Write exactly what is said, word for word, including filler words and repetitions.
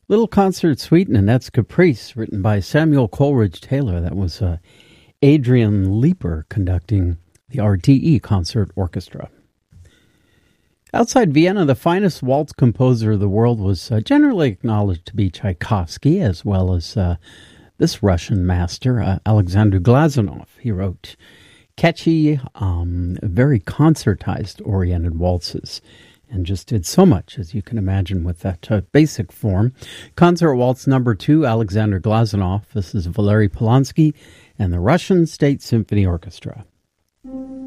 Little Concert Suite in Annette's Caprice, written by Samuel Coleridge Taylor. That was uh, Adrian Leeper conducting the R T E Concert Orchestra. Outside Vienna, the finest waltz composer of the world was uh, generally acknowledged to be Tchaikovsky, as well as uh, this Russian master, uh, Alexander Glazunov. He wrote catchy, um, very concertized-oriented waltzes, and just did so much, as you can imagine, with that uh, basic form. Concert Waltz Number Two, Alexander Glazunov. This is Valery Polonsky and the Russian State Symphony Orchestra.